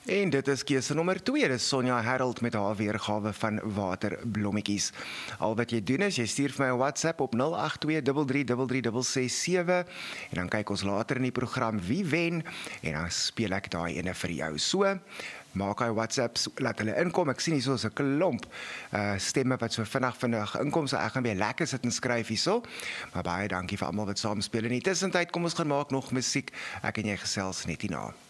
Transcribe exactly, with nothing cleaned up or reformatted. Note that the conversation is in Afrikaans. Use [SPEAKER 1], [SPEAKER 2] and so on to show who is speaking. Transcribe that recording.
[SPEAKER 1] En dit is keuse nommer twee, dis Sonja Harold met haar weergawe van Waterblommetjies. Al wat jy doen is, jy stuur vir my 'n WhatsApp op nul agt twee drie drie drie drie ses ses sewe en dan kyk ons later in die program wie wen en dan speel ek daai ene vir jou. So, maak hy WhatsApps, laat hulle inkom. Ek sien hier so 'n klomp uh, stemme wat so vinnig vinnig inkom, so ek gaan weer lekker sit en skryf hierso. Maar baie dankie vir almal wat saam speel. In die tussentyd, kom ons gaan maak nog musiek. Ek en jy gesels net hierna.